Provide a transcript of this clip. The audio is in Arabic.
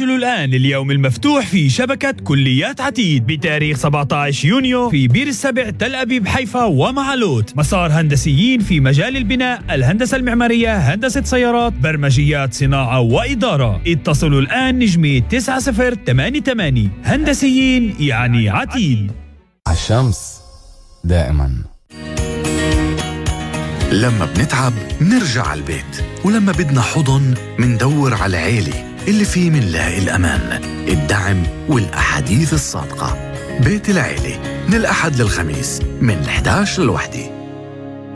سجلوا الآن اليوم المفتوح في شبكة كليات عتيد بتاريخ 17 يونيو في بير السبع، تل أبيب، حيفا ومعلوت. مسار هندسيين في مجال البناء، الهندسة المعمارية، هندسة سيارات، برمجيات، صناعة وإدارة. اتصلوا الآن نجمي 9088. هندسيين يعني عتيد. عالشمس دائما. لما بنتعب نرجع البيت، ولما بدنا حضن مندور على العيلة اللي فيه منلاقي الأمان، الدعم والأحاديث الصادقة. بيت العيلة من الأحد للخميس من 11 ل1.